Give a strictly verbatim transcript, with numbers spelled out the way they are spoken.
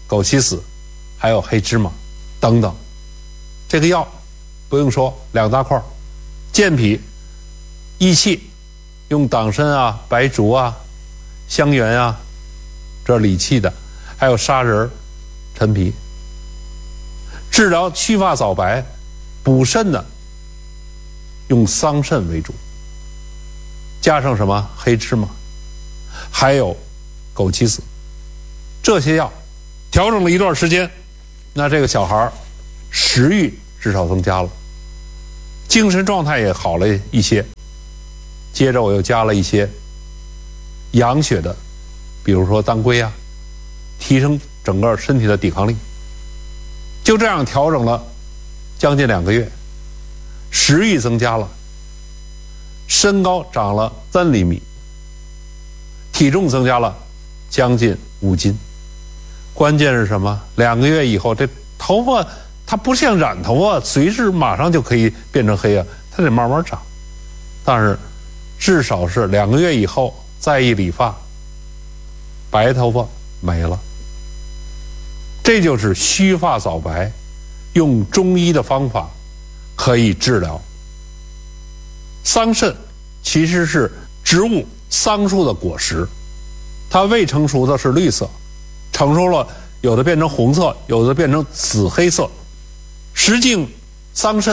枸杞子，还有黑芝麻等等。这个药不用说，两大块，健脾益气，用党参啊、白术啊、香橼啊，这理气的，还有砂仁、陈皮。治疗须发早白、补肾的，用桑葚为主，加上什么黑芝麻，还有枸杞子，这些药调整了一段时间，那这个小孩食欲至少增加了，精神状态也好了一些。接着我又加了一些养血的，比如说当归啊，提升整个身体的抵抗力。就这样调整了将近两个月，食欲增加了，身高长了三厘米，体重增加了将近五斤。关键是什么？两个月以后，这头发它不像染头发，随时马上就可以变成黑啊，它得慢慢长。但是至少是两个月以后再一理发，白头发没了。这就是须发早白，用中医的方法可以治疗。桑葚其实是植物桑树的果实，它未成熟的是绿色，成熟了有的变成红色，有的变成紫黑色。实际桑葚